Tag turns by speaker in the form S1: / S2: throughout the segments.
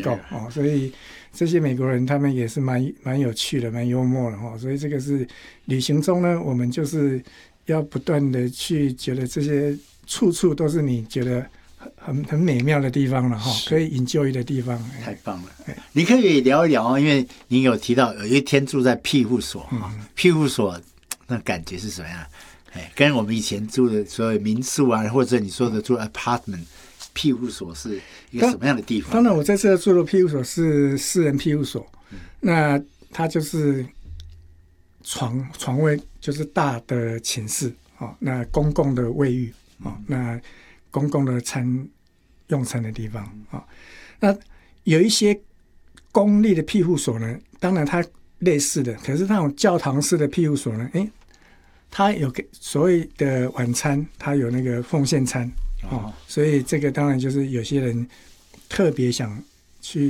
S1: 够哦，所以这些美国人他们也是蛮有趣的，蛮幽默的哦，所以这个是旅行中呢，我们就是要不断的去觉得这些处处都是你觉得很美妙的地方了哈，可以enjoy的地方。
S2: 太棒了！你可以聊一聊，因为您有提到有一天住在庇护所哈，庇护所那感觉是什么样？跟我们以前住的所有民宿啊，或者你说的住 apartment， 庇护所是一个什么样的地方？
S1: 当然，我这次住的庇护所是私人庇护所，那它就是床位就是大的寝室哦，那公共的卫浴哦，那公共的用餐的地方啊，那有一些公立的庇护所呢，当然它类似的，可是那种教堂式的庇护所呢，它有个所谓的晚餐，它有那个奉献餐哦，所以这个当然就是有些人特别想去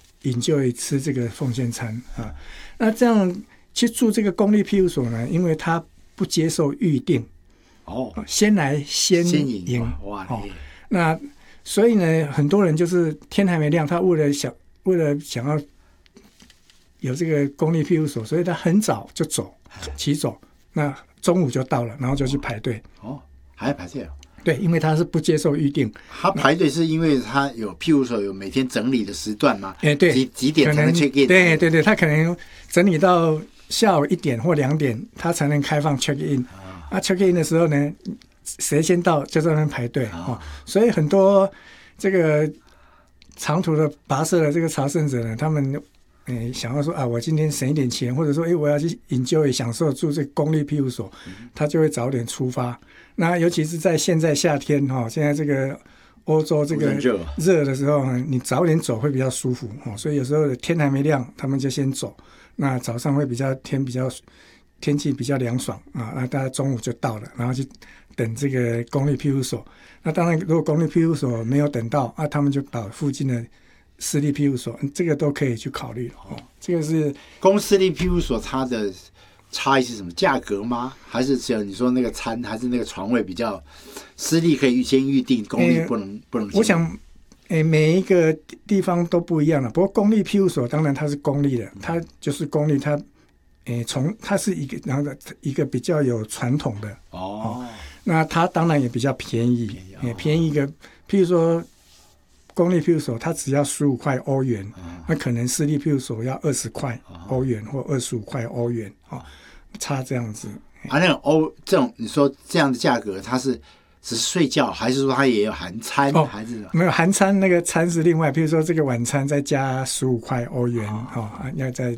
S1: enjoy吃这个奉献餐啊。那这样去住这个公立庇护所呢，因为它不接受预定哦，先来先赢哇哦，那所以呢，很多人就是天还没亮，他为了想要有这个公立庇护所，所以他很早就起走，那中午就到了，然后就去排队
S2: 哦，还要排队哦。
S1: 对，因为他是不接受预定。
S2: 他排队是因为他有庇护所有每天整理的时段吗？
S1: 对，
S2: 几点才能 check in？
S1: 对，他可能整理到下午1点或2点，他才能开放 check in。check in 的时候呢，谁先到就在那边排队所以很多这个长途的跋涉的这个朝圣者呢，他们想要说我今天省一点钱，或者说我要去enjoy享受住这个公立庇护所，他就会早点出发。那尤其是在现在夏天现在这个欧洲这个热的时候呢，你早点走会比较舒服所以有时候天还没亮，他们就先走。那早上会天气比较凉爽那大家中午就到了，然后去等这个公立庇护所。那当然，如果公立庇护所没有等到他们就到附近的私立庇护所，这个都可以去考虑这个是
S2: 私立庇护所它的差异是什么？价格吗？还是只有你说那个餐，还是那个床位比较私立可以先预定，公立不能？
S1: 我想，每一个地方都不一样了。不过公立庇护所当然它是公立的，它就是公立，它是一个比较有传统的那它当然也比较便宜，便宜一个，譬如说公立庇护所它只要15块欧元，那可能私立庇护所要20块欧元或25块欧元差这样子。
S2: 那种这种你说这样的价格，它是只是睡觉，还是说它也有含餐？还是
S1: 没有含餐，那个餐是另外，譬如说这个晚餐再加15块欧元要再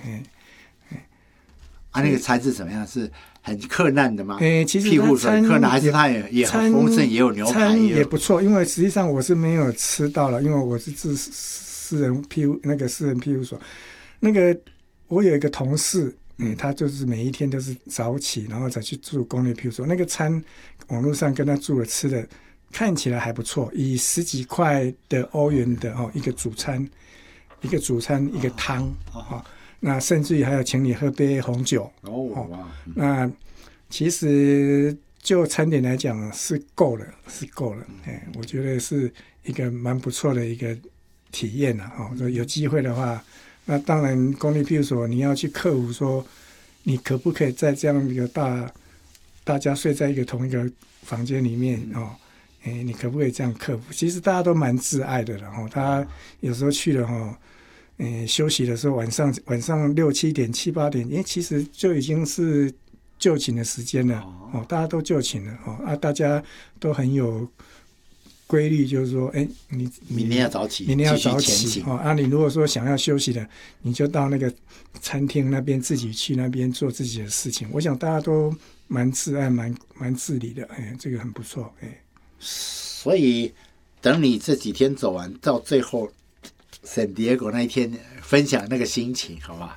S2: 那个餐是怎么样？是很克难的吗？
S1: 其实
S2: 庇护所克难，还是它也很丰盛，也有牛排，
S1: 餐也不错。因为实际上我是没有吃到了，因为我是住私人庇护所。那个我有一个同事，他就是每一天都是早起，然后再去住公立庇护所。那个餐网络上跟他住的吃的看起来还不错，以10几块的欧元的一个主餐，一个汤那甚至于还有请你喝杯红酒那其实就餐点来讲是够了，我觉得是一个蛮不错的一个体验有机会的话，那当然公立庇护所你要去克服说，你可不可以在这样一个大家睡在同一个房间里面你可不可以这样克服？其实大家都蛮自爱的了他有时候去了休息的时候晚上6、7点、7、8点，其实就已经是就寝的时间了大家都就寝了大家都很有规律，就是说你
S2: 明天要早起
S1: 你如果说想要休息的，你就到那个餐厅那边自己去那边做自己的事情。我想大家都蛮自爱蛮自理的这个很不错
S2: 所以等你这几天走完到最后圣地亚哥那一天分享那个心情好吧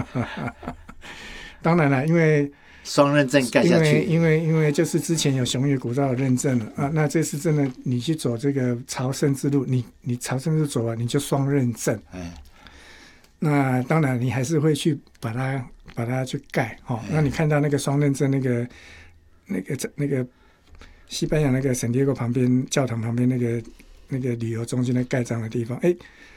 S1: 当然了，因为
S2: 双认证盖下去，
S1: 因为就是之前有雄野古道的认证了那这次真的你去走这个朝圣之路，你朝圣之路走完你就双认证那当然你还是会去把它去盖那你看到那个双认证那个西班牙那个圣地亚哥旁边教堂旁边那个旅游中心的盖章的地方